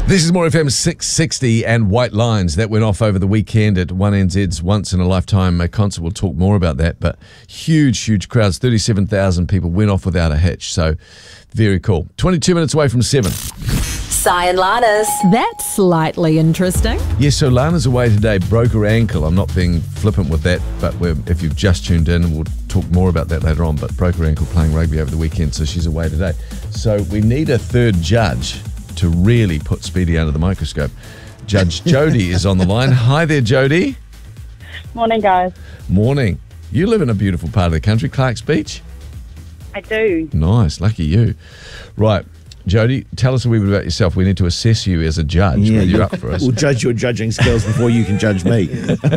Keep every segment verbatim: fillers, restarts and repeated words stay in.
This is More F M six sixty and White Lines. That went off over the weekend at one N Z's Once in a Lifetime concert. We'll talk more about that, but huge, huge crowds. thirty-seven thousand people went off without a hitch. So very cool. twenty-two minutes away from seven. Si and Lana's. That's slightly interesting. Yes, so Lana's away today, broke her ankle. I'm not being flippant with that, but we're, if you've just tuned in, we'll talk more about that later on, but broke her ankle playing rugby over the weekend, so she's away today. So we need a third judge to really put Speedy under the microscope. Judge Jody is on the line. Hi there, Jody. Morning, guys. Morning. You live in a beautiful part of the country, Clark's Beach? I do. Nice, lucky you. Right, Jody, tell us a wee bit about yourself. We need to assess you as a judge. Yeah, Whether you're up for us. We'll judge your judging skills before you can judge me.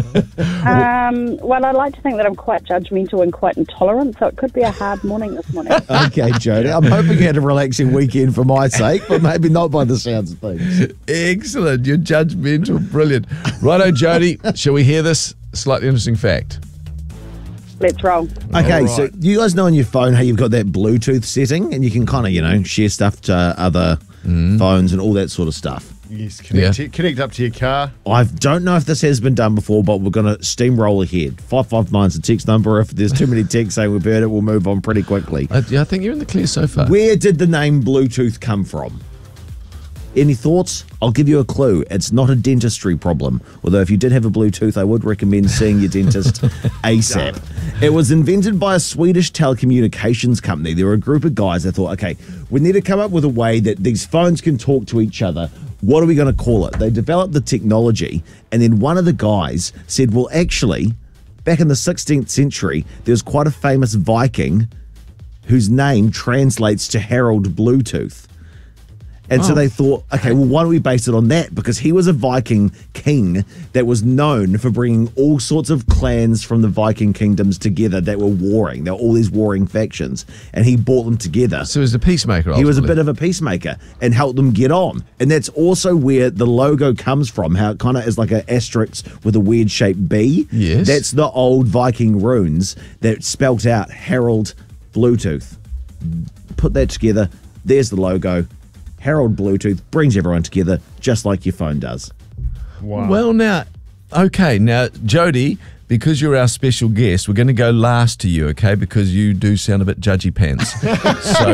Um, well, I like to think that I'm quite judgmental and quite intolerant, so it could be a hard morning this morning. Okay, Jody. I'm hoping you had a relaxing weekend for my sake, but maybe not by the sounds of things. Excellent. You're judgmental. Brilliant. Righto, Jody, shall we hear this slightly interesting fact? Let's roll. Okay, All so right. you guys know on your phone how you've got that Bluetooth setting and you can kind of, you know, share stuff to other phones and all that sort of stuff. Yes, connect, Yeah. it- connect up to your car. I don't know if this has been done before, but we're going to steamroll ahead. five five nine is the text number. If there's too many texts saying we've heard it, we'll move on pretty quickly. I, yeah, I think you're in the clear so far. Where did the name Bluetooth come from? Any thoughts? I'll give you a clue. It's not a dentistry problem. Although if you did have a Bluetooth, I would recommend seeing your dentist ASAP. It was invented by a Swedish telecommunications company. There were a group of guys that thought, okay, we need to come up with a way that these phones can talk to each other. What are we going to call it? They developed the technology, and then one of the guys said, well, actually, back in the sixteenth century, there's quite a famous Viking whose name translates to Herald Bluetooth. And so they thought, okay, well, why don't we base it on that? Because he was a Viking king that was known for bringing all sorts of clans from the Viking kingdoms together that were warring. There were all these warring factions, and he brought them together. So he was a peacemaker, He was a ultimately. bit of a peacemaker and helped them get on. And that's also where the logo comes from, how it kind of is like an asterisk with a weird shaped B. Yes. That's the old Viking runes that spelt out Herald Bluetooth. Put that together. There's the logo. Herald Bluetooth brings everyone together just like your phone does. Wow. Well, now, okay, now, Jody, because you're our special guest, we're going to go last to you, okay, because you do sound a bit judgy pants. So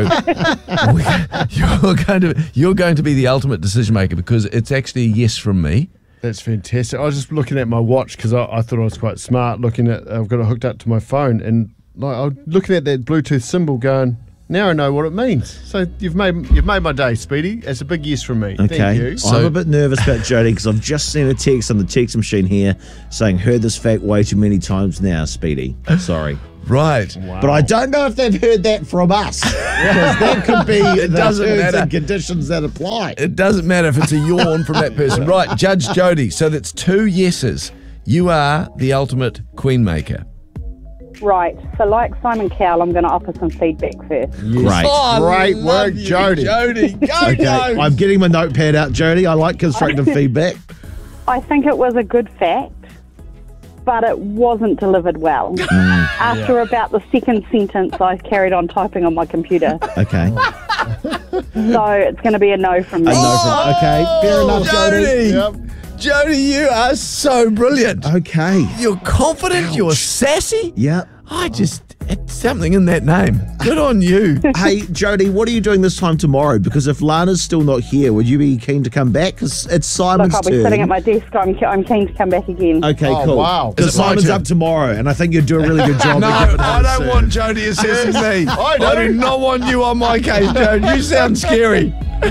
we, you're going to you're going to be the ultimate decision maker because it's actually a yes from me. That's fantastic. I was just looking at my watch because I, I thought I was quite smart looking at, I've got it hooked up to my phone and like I was looking at that Bluetooth symbol going, now I know what it means. So you've made you've made my day, Speedy. It's a big yes from me. Okay. Thank you. So- I'm a bit nervous about Jody because I've just seen a text on the text machine here saying, heard this fact way too many times now, Speedy. Sorry. Right. But I don't know if they've heard that from us. Because that could be the doesn't terms matter. and conditions that apply. It doesn't matter if it's a yawn from that person. Right, Judge Jody, so that's two yeses. You are the ultimate queen maker. Right. So, like Simon Cowell, I'm going to offer some feedback first. Great. Oh, Great love work, you, Jody. Jody, go, Okay, go. I'm getting my notepad out, Jody. I like constructive feedback. I think it was a good fact, but it wasn't delivered well. After about the second sentence, I carried on typing on my computer. Okay. So, it's going to be a no from me. A no from, okay, fair enough, Jody. Jody. Jody, you are so brilliant. Okay. You're confident, you're sassy. Yep. I just, it's something in that name. Good on you. Hey, Jody, what are you doing this time tomorrow? Because if Lana's still not here, would you be keen to come back? Because it's Simon's Look, I'll be turn. sitting at my desk. I'm, I'm keen to come back again. Okay, Oh, cool. wow. Because Is it my Simon's turn? up tomorrow, and I think you'd do a really good job. No, of giving her I a don't serve. want Jody assessing me. I I do. do not want you on my case, Jody. You sound scary.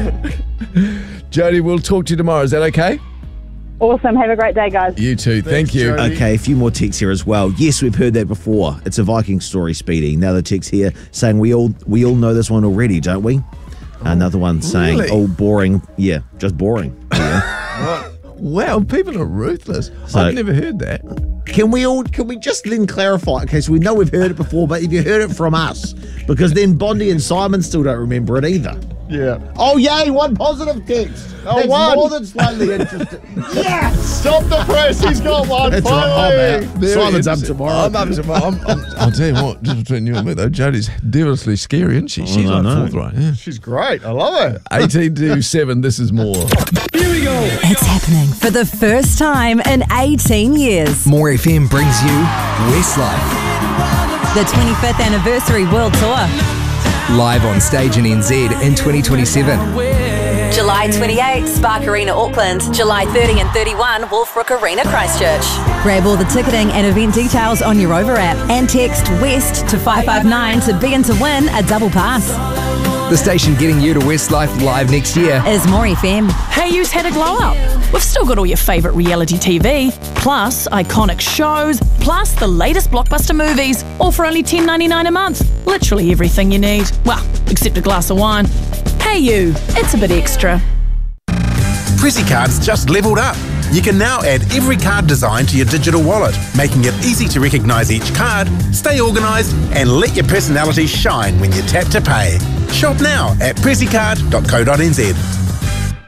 Jody, we'll talk to you tomorrow. Is that okay? Awesome. Have a great day, guys. You too. Thank Thanks, you. Jody. Okay, a few more texts here as well. Yes, we've heard that before. It's a Viking story, Speedy. Another text here saying we all we all know this one already, don't we? Another one saying, really? "Oh, boring." Yeah, just boring. Yeah. Wow, people are ruthless. So- I've never heard that. Can we all? Can we just then clarify? Okay, so we know we've heard it before, but if you heard it from us, because then Bondi and Simon still don't remember it either. Yeah. Oh, yay, one positive text. Oh, That's one. more than slightly interesting. Yes! Stop the press. He's got one. That's right. finally. I'm out. Very Simon's up interesting. tomorrow. I'm up tomorrow. I'm, I'm, I'll tell you what, just between you and me, though, Jodie's devilishly scary, isn't she? She's I like know. forthright. Yeah. She's great. I love it. eighteen to seven, this is more. It's happening for the first time in eighteen years. More F M brings you Westlife. The twenty-fifth anniversary world tour. Live on stage in N Z in twenty twenty-seven. July twenty-eighth, Spark Arena, Auckland. July thirtieth and thirty-first, Wolfbrook Arena, Christchurch. Grab all the ticketing and event details on your Over app and text WEST to five five nine to be in to win a double pass. The station getting you to Westlife live next year. Is More F M. Hey You's had a glow up. We've still got all your favourite reality T V, plus iconic shows, plus the latest blockbuster movies, all for only ten dollars ninety-nine a month. Literally everything you need. Well, except a glass of wine. Hey You, it's a bit extra. Prezzy Cards just leveled up. You can now add every card design to your digital wallet, making it easy to recognise each card, stay organised, and let your personality shine when you tap to pay. Shop now at prezzy card dot co dot n z.